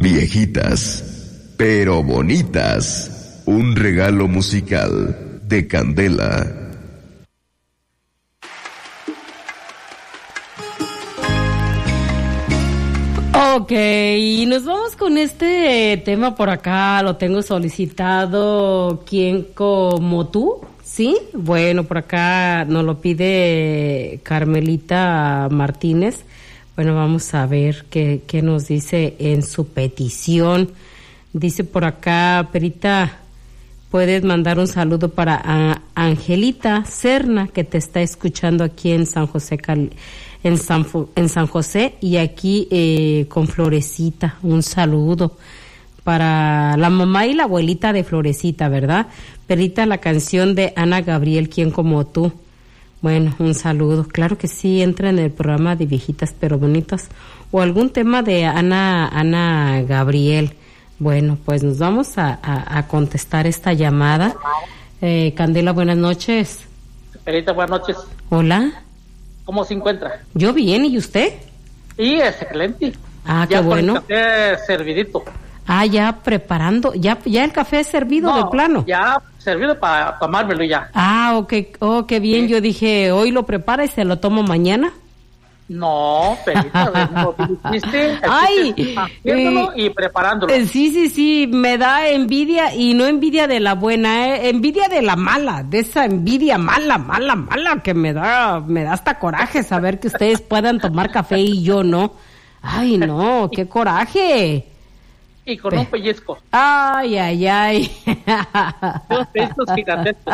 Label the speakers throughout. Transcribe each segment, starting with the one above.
Speaker 1: Viejitas, pero bonitas. Un regalo musical de Candela.
Speaker 2: Ok, y nos vamos con este tema por acá, lo tengo solicitado. ¿Quién como tú? ¿Sí? Bueno, por acá nos lo pide Carmelita Martínez. Bueno, vamos a ver qué nos dice en su petición. Dice por acá, Perita, puedes mandar un saludo para Angelita Serna, que te está escuchando aquí en San José, en San José, y aquí con Florecita. Un saludo para la mamá y la abuelita de Florecita, ¿verdad? Perita, la canción de Ana Gabriel, ¿Quién como tú? Bueno, un saludo. Claro que sí, entra en el programa de Viejitas pero Bonitas, o algún tema de Ana Gabriel. Bueno, pues nos vamos a contestar esta llamada. Candela, buenas noches.
Speaker 3: Perita, buenas noches.
Speaker 2: Hola.
Speaker 3: ¿Cómo se encuentra?
Speaker 2: Yo bien, ¿y usted?
Speaker 3: Sí, excelente.
Speaker 2: Ah, qué bueno.
Speaker 3: Ya con el café servidito.
Speaker 2: Ah, ya preparando, ya el café es servido de plano.
Speaker 3: Ya servido para tomármelo ya.
Speaker 2: Ah, ok, qué bien. Sí. Yo dije, hoy lo prepara y se lo tomo mañana.
Speaker 3: No, Perita, no hiciste.
Speaker 2: Ay,
Speaker 3: haciéndolo y preparándolo.
Speaker 2: Sí, me da envidia, y no envidia de la buena, envidia de la mala, de esa envidia mala, que me da hasta coraje saber que ustedes puedan tomar café y yo no. Ay, no, qué coraje.
Speaker 3: Y con un pellizco.
Speaker 2: Ay.
Speaker 3: Dos pellizcos gigantescos.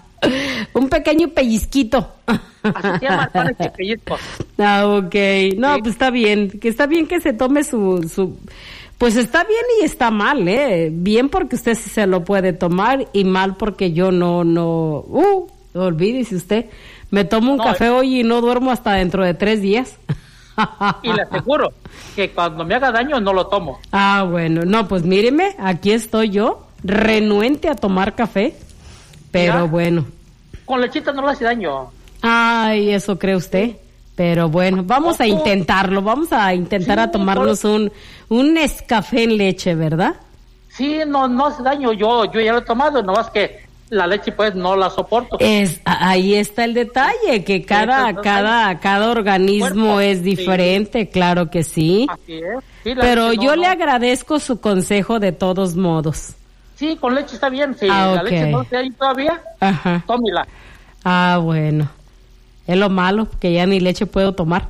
Speaker 2: Un pequeño pellizquito.
Speaker 3: Así se llama el pellizco.
Speaker 2: Ah, ok. No, sí. Pues está bien que se tome su... Pues está bien y está mal, Bien porque usted sí se lo puede tomar, y mal porque yo no... olvídese usted. Me tomo un café hoy y no duermo hasta dentro de 3 días.
Speaker 3: Y le aseguro que cuando me haga daño no lo tomo.
Speaker 2: Ah, bueno. No, pues míreme, aquí estoy yo, renuente a tomar café. Pero mira, bueno.
Speaker 3: Con lechita no le hace daño.
Speaker 2: Ay, eso cree usted. Pero bueno, vamos a intentarlo. Vamos a intentar a tomarnos un Nescafé en leche, ¿verdad?
Speaker 3: Sí, no hace daño. Yo ya lo he tomado, nomás que la leche pues no la soporto.
Speaker 2: Ahí está el detalle, que cada organismo es diferente, sí. Claro que sí. Así es. Sí, pero yo le agradezco su consejo de todos modos.
Speaker 3: Sí, con leche está bien. Si la leche no está ahí todavía, tómela.
Speaker 2: Ah, bueno. Es lo malo, que ya ni leche puedo tomar.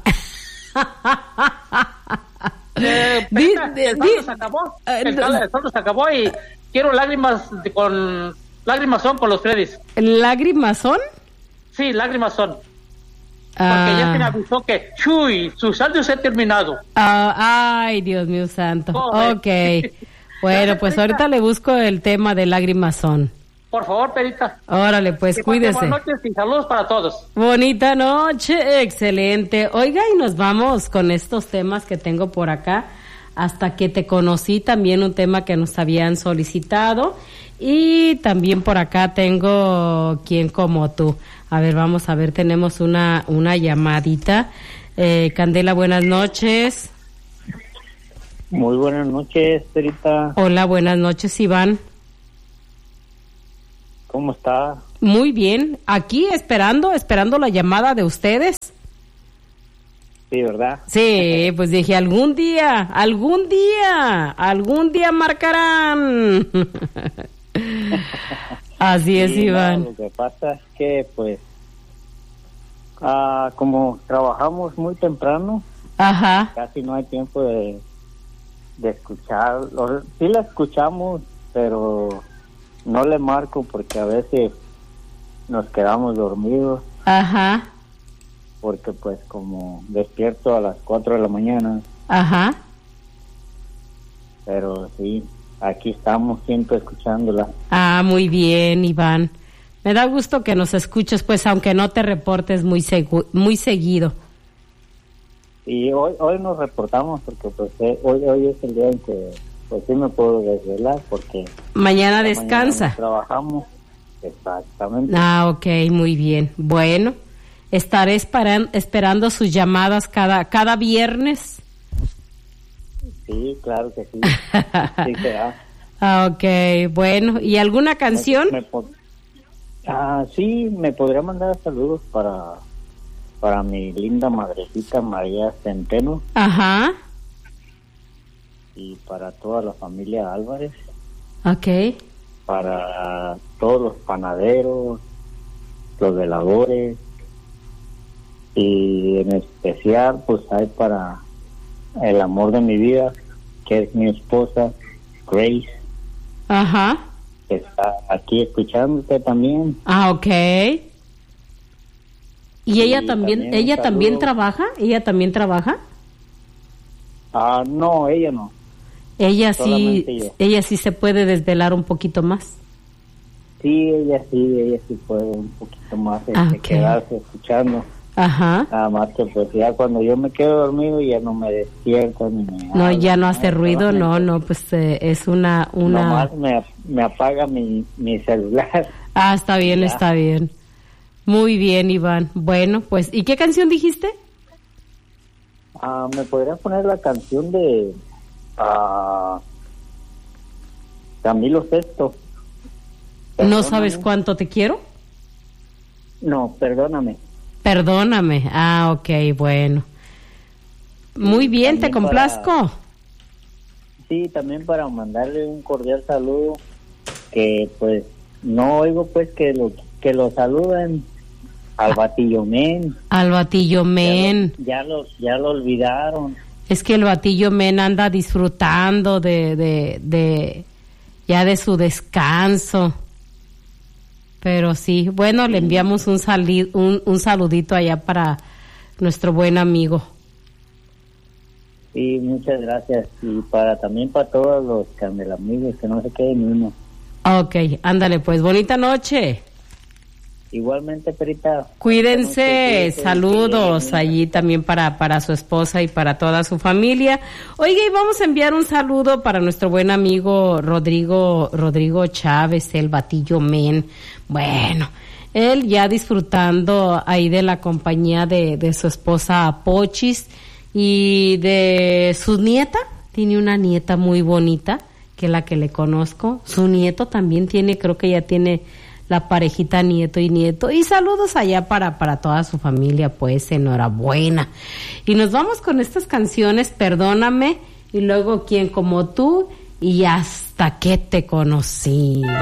Speaker 3: El sol se acabó. El sol se acabó y quiero lágrimas son con los Freddys.
Speaker 2: ¿Lágrimas son?
Speaker 3: Sí, lágrimas son. Porque ya se me avisó que su saldo se ha terminado.
Speaker 2: Ay, Dios mío santo. Ok. Bueno, pues ahorita le busco el tema de lágrimas son.
Speaker 3: Por favor, Perita.
Speaker 2: Órale, pues cuídese.
Speaker 3: Buenas noches y saludos para todos.
Speaker 2: Bonita noche, excelente. Oiga, y nos vamos con estos temas que tengo por acá. Hasta que te conocí, también un tema que nos habían solicitado. Y también por acá tengo ¿Quién como tú? A ver, vamos a ver, tenemos una llamadita. Candela, buenas noches.
Speaker 4: Muy buenas noches, Perita.
Speaker 2: Hola, buenas noches, Iván.
Speaker 4: ¿Cómo está?
Speaker 2: Muy bien, aquí esperando la llamada de ustedes.
Speaker 4: Sí, ¿verdad?
Speaker 2: Sí, pues dije, algún día marcarán. Así es, Iván.
Speaker 4: No, lo que pasa es que, pues, como trabajamos muy temprano, casi no hay tiempo de escuchar. Sí la escuchamos, pero no le marco porque a veces nos quedamos dormidos. Porque pues como despierto a las 4 de la mañana. Pero sí, aquí estamos siempre escuchándola.
Speaker 2: Muy bien, Iván. Me da gusto que nos escuches, pues, aunque no te reportes muy seguido.
Speaker 4: Y hoy nos reportamos porque pues hoy es el día en que pues sí me puedo desvelar porque
Speaker 2: mañana descansa.
Speaker 4: Mañana trabajamos. Exactamente.
Speaker 2: Ok, muy bien. Bueno, estaré esperando sus llamadas cada viernes.
Speaker 4: Sí, Sí, claro que sí. Sí será.
Speaker 2: Ok, bueno. ¿Y alguna canción?
Speaker 4: Sí, me podría mandar saludos para mi linda madrecita María Centeno.
Speaker 2: Ajá.
Speaker 4: Y para toda la familia Álvarez.
Speaker 2: Ok.
Speaker 4: Para todos los panaderos, los veladores. Y en especial, pues hay para el amor de mi vida, que es mi esposa, Grace.
Speaker 2: Ajá.
Speaker 4: Que está aquí escuchándote también.
Speaker 2: Ok. ¿Y ella también trabaja? ¿Ella también trabaja?
Speaker 4: No, ella no.
Speaker 2: Ella sí se puede desvelar un poquito más.
Speaker 4: Sí, ella sí puede un poquito más quedarse escuchando.
Speaker 2: Ajá.
Speaker 4: Nada más que pues ya cuando yo me quedo dormido ya no me despierto ni me
Speaker 2: no, ya no hace ruido, no, pues es una...
Speaker 4: Nomás me apaga mi celular.
Speaker 2: Está bien, ya. Está bien. Muy bien, Iván. Bueno, pues, ¿y qué canción dijiste?
Speaker 4: ¿Me podrías poner la canción de Camilo Sesto?
Speaker 2: ¿No sabes cuánto te quiero?
Speaker 4: No, perdóname.
Speaker 2: Perdóname. Ok, bueno. Muy bien, también te complazco.
Speaker 4: Sí, también para mandarle un cordial saludo, que pues no oigo pues que lo saluden al Batillo Men.
Speaker 2: Al Batillo Men.
Speaker 4: Ya lo olvidaron.
Speaker 2: Es que el Batillo Men anda disfrutando de su descanso. Pero sí, bueno, le enviamos un saludito allá para nuestro buen amigo.
Speaker 4: Sí, muchas gracias. Y también para todos los candelamigos, que no se queden uno.
Speaker 2: Ok, ándale pues, bonita noche.
Speaker 4: Igualmente, Perita.
Speaker 2: Cuídense, saludos allí también para su esposa y para toda su familia. Oiga, y vamos a enviar un saludo para nuestro buen amigo Rodrigo Chávez, el Batillo Men. Bueno, él ya disfrutando ahí de la compañía de su esposa Pochis y de su nieta. Tiene una nieta muy bonita, que es la que le conozco. Su nieto también creo que ya tiene la parejita nieto y nieto. Y saludos allá para toda su familia, pues enhorabuena. Y nos vamos con estas canciones, Perdóname, y luego Quién como tú, y Hasta que te conocí.